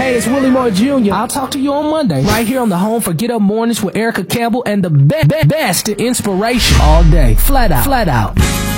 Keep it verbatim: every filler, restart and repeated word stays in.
Hey, it's Willie Moore Junior I'll talk to you on Monday, right here on the home for Get Up Mornings with Erica Campbell and the be- be- best in inspiration all day. Flat out, flat out.